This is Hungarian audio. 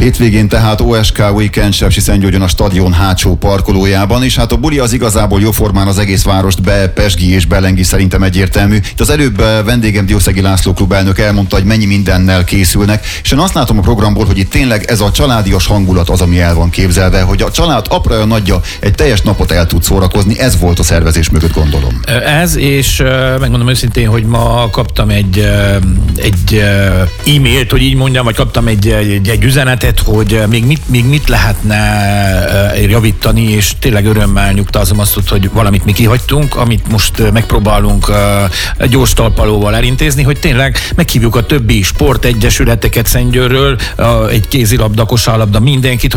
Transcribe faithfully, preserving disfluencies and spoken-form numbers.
Hétvégén tehát o es ká Weekend Sepsiszentgyörgyön a stadion hátsó parkolójában, és hát a buli az igazából jóformán az egész várost bepesgi és belengi, szerintem egyértelmű. Itt az előbb vendégem Diószegi László klubelnök elmondta, hogy mennyi mindennel készülnek, és én azt látom a programból, hogy itt tényleg ez a családias hangulat az, ami el van képzelve, hogy a család apra nagyja egy teljes napot el tud szórakozni, ez volt a szervezés mögött, gondolom. Ez, és megmondom őszintén, hogy ma kaptam egy, egy e-mailt, hogy így mondjam, vagy kaptam egy, egy, egy üzenetet, hogy még mit, még mit lehetne javítani, és tényleg örömmel nyugtázom azt, hogy valamit mi kihagytunk, amit most megpróbálunk gyors talpalóval elintézni, hogy tényleg meghívjuk a többi sportegyesületeket Szentgyőrről, egy kézilabda, kosárlabda, mindenkit,